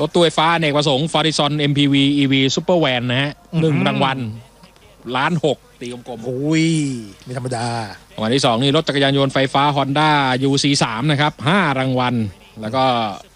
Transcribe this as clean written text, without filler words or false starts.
รถตู้ไฟฟ้าอเนกประสงค์ Fordison MPV EV Super Van นะฮะ1 รางวัล1,600,000ตีกลมๆโอ้ยไม่ธรรมดารางวัลที่2นี่รถจักรยานยนต์ไฟฟ้า Honda UC3 นะครับ5 รางวัลแล้วก็